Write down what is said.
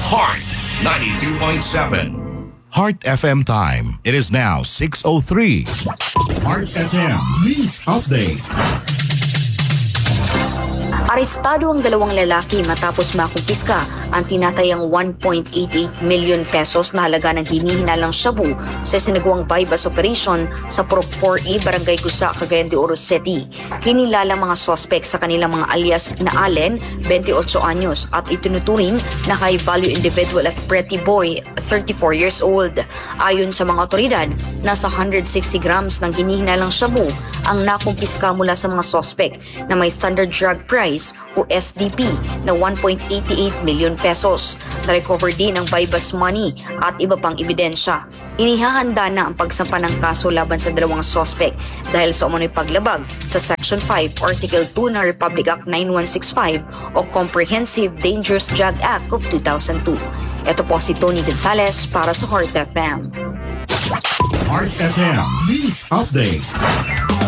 Heart 92.7. Heart FM time. It is now 6:03. Heart FM News Update. Arestado ang dalawang lalaki matapos makumpiska ang tinatayang 1.88 million pesos na halaga ng hinihinalang shabu sa sinagawang bypass operation sa Prop 4E, Barangay Gusa, Cagayan de Oro City. Kinilala mga suspect sa kanilang mga alias na Allen, 28 anyos, at itinuturing na high-value individual at Pretty Boy, 34 years old. Ayon sa mga otoridad, nasa 160 grams ng hinihinalang shabu ang nakumpiska mula sa mga suspect na may standard drug price o SDP na 1.88 million pesos. Na-recover din ang bypass money at iba pang ebidensya. Inihahanda na ang pagsampa ng kaso laban sa dalawang suspect dahil sa umunoy paglabag sa Section 5, Article 2 ng Republic Act 9165 o Comprehensive Dangerous Drug Act of 2002. Ito po si Tony Gonzalez para sa Heart FM. Heart FM News Update.